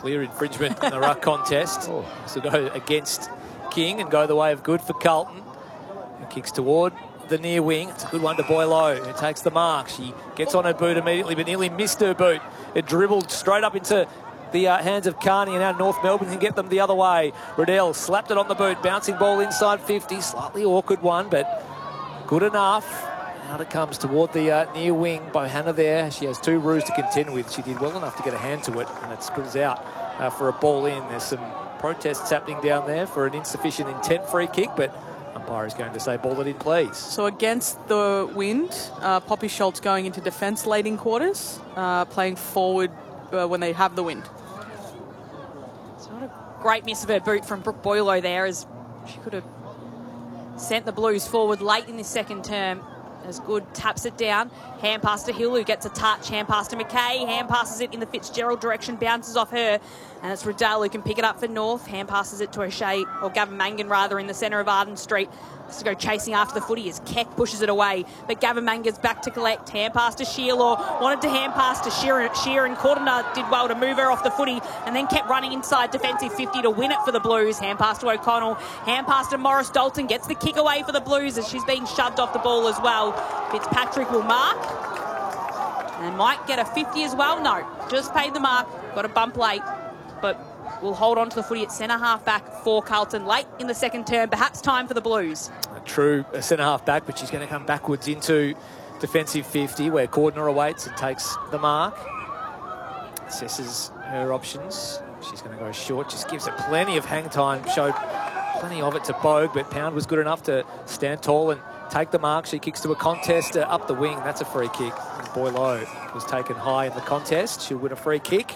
clear infringement in the ruck contest. So go against King and go the way of good for Carlton. Who kicks toward the near wing. It's a good one to Boileau, who takes the mark. She gets on her boot immediately, but nearly missed her boot. It dribbled straight up into the hands of Carney, and now North Melbourne can get them the other way. Riddell slapped it on the boot, bouncing ball inside 50. Slightly awkward one, but good enough. Out it comes toward the near wing. Bohanna there. She has 2 roos to contend with. She did well enough to get a hand to it, and it spills out for a ball in. There's some protests happening down there for an insufficient intent free kick, but umpire is going to say ball it in, please. So against the wind, Poppy Schultz going into defence late in quarters, playing forward when they have the wind. It's not a great miss of her boot from Brooke Boileau there, as she could have sent the Blues forward late in this second term. As Good taps it down. Hand pass to Hill, who gets a touch. Hand pass to McKay. Hand passes it in the Fitzgerald direction. Bounces off her. And it's Riddell who can pick it up for North. Hand passes it to O'Shea, or Gavin Mangan rather, in the centre of Arden Street. Has to go chasing after the footy as Keck pushes it away. But Gavin Mangan's back to collect. Hand pass to Shearlaw. Wanted to hand pass to Shearer, and Cordner did well to move her off the footy, and then kept running inside defensive 50 to win it for the Blues. Hand pass to O'Connell. Hand pass to Morris Dalton. Gets the kick away for the Blues as she's being shoved off the ball as well. Fitzpatrick will mark. And might get a 50 as well. No, just paid the mark. Got a bump late. But we'll hold on to the footy at centre-half back for Carlton late in the second term. Perhaps time for the Blues. A true centre-half back, but she's going to come backwards into defensive 50, where Cordner awaits and takes the mark. Assesses her options. She's going to go short. Just gives it plenty of hang time. Showed plenty of it to Bogue, but Pound was good enough to stand tall and take the mark. She kicks to a contest up the wing. That's a free kick. Boileau was taken high in the contest. She'll win a free kick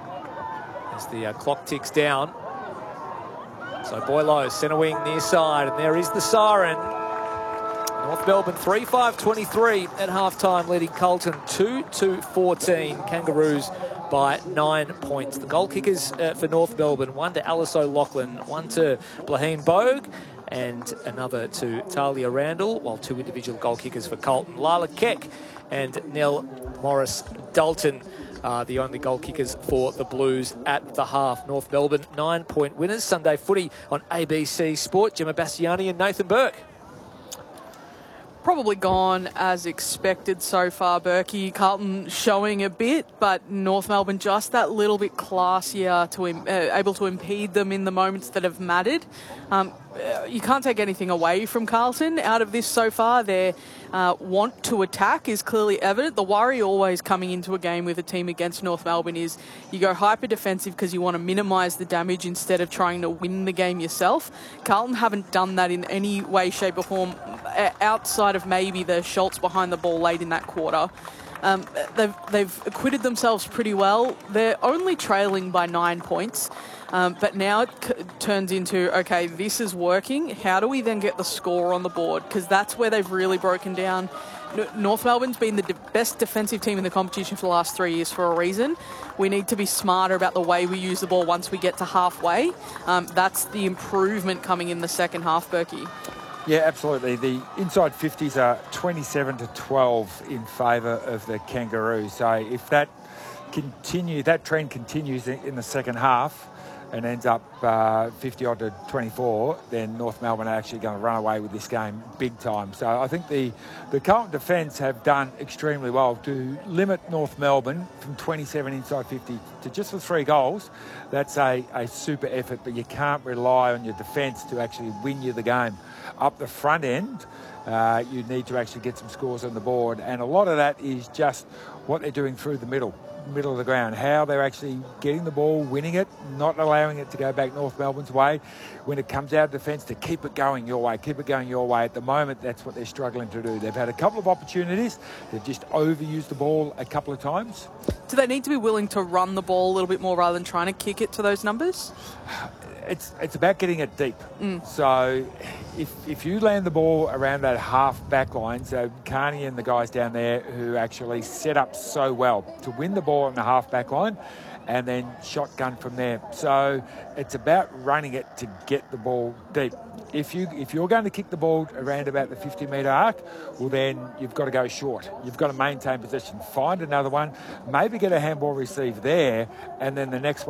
as the clock ticks down. So Boileau, centre wing, near side, and there is the siren. North Melbourne 3-5-23 at half-time, leading Carlton 2-14. Kangaroos by 9 points. The goal kickers for North Melbourne, one to Alice O'Loughlin, one to Blaheen Bogue, and another to Talia Randall, while 2 individual goal kickers for Carlton. Lila Keck and Nell Morris Dalton are the only goal kickers for the Blues at the half. North Melbourne 9-point winners. Sunday footy on ABC Sport. Gemma Bastiani and Nathan Burke. Probably gone as expected so far, Berkey. Carlton showing a bit, but North Melbourne just that little bit classier, to able to impede them in the moments that have mattered. You can't take anything away from Carlton out of this so far. Their want to attack is clearly evident. The worry always coming into a game with a team against North Melbourne is you go hyper defensive because you want to minimise the damage instead of trying to win the game yourself. Carlton haven't done that in any way, shape or form outside of maybe the Schultz behind the ball late in that quarter. They've acquitted themselves pretty well. They're only trailing by 9 points. But now it turns into, okay, this is working. How do we then get the score on the board? Because that's where they've really broken down. North Melbourne's been the best defensive team in the competition for the last 3 years for a reason. We need to be smarter about the way we use the ball once we get to halfway. That's the improvement coming in the second half, Berkey. Yeah, absolutely. The inside 50s are 27-12 in favour of the Kangaroos. So if that trend continues in the second half and ends up 50-odd to 24, then North Melbourne are actually going to run away with this game big time. So I think the Carlton defence have done extremely well to limit North Melbourne from 27 inside 50 to just the 3 goals. That's a super effort, but you can't rely on your defence to actually win you the game. Up the front end, you need to actually get some scores on the board, and a lot of that is just what they're doing through the middle of the ground, how they're actually getting the ball, winning it, not allowing it to go back North Melbourne's way. When it comes out of defence, to keep it going your way, keep it going your way. At the moment, that's what they're struggling to do. They've had a couple of opportunities. They've just overused the ball a couple of times. Do they need to be willing to run the ball a little bit more rather than trying to kick it to those numbers? It's about getting it deep. So if you land the ball around that half back line, so Carney and the guys down there who actually set up so well to win the ball on the half back line and then shotgun from there. So it's about running it to get the ball deep. If you're going to kick the ball around about the 50-metre arc, well then you've got to go short. You've got to maintain possession, find another one, maybe get a handball receive there, and then the next one